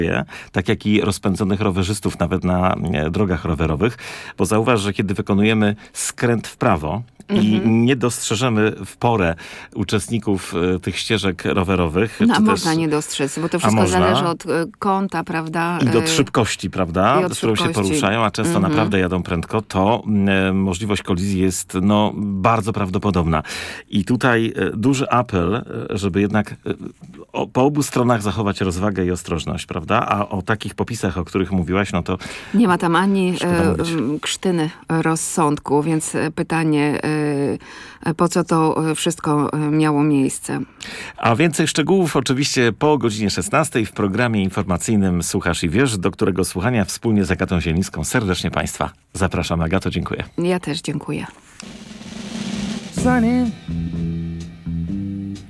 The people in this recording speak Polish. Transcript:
tak jak i rozpędzonych rowerzystów nawet na drogach rowerowych, bo zauważ, że kiedy wykonujemy skręt w prawo i nie dostrzeżemy w porę uczestników tych ścieżek rowerowych. No, a można nie dostrzec, bo to wszystko zależy od kąta, prawda? I od szybkości, prawda? Z którą się poruszają, a często naprawdę jadą prędko, to możliwość kolizji jest bardzo prawdopodobna. I tutaj duży apel, żeby jednak po obu stronach zachować rozwagę i ostrożność, prawda? A o takich popisach, o których mówiłaś, no to... Nie ma tam ani krztyny rozsądku, więc pytanie, po co to wszystko miało miejsce. A więcej szczegółów oczywiście po godzinie 16 w programie informacyjnym Słuchasz i Wiesz, do którego słuchania wspólnie z Agatą Zielińską serdecznie Państwa zapraszam. Agato, dziękuję. Ja też dziękuję. Sunny